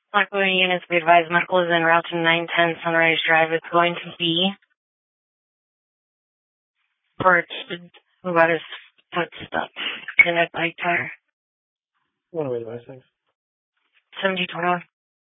Blackboy units, be advised, medical is en route to 910 Sunrise Drive. It's going to be Bert, who got his foot stuck in a bike tire. What are we advised, thanks? 7021.